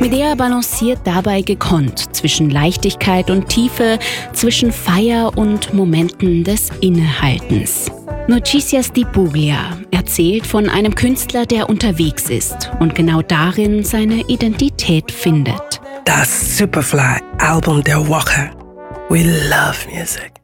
Medea balanciert dabei gekonnt zwischen Leichtigkeit und Tiefe, zwischen Feier und Momenten des Innehaltens. Noticias di Puglia erzählt von einem Künstler, der unterwegs ist und genau darin seine Identität findet. Das Superfly-Album der Woche. We love music.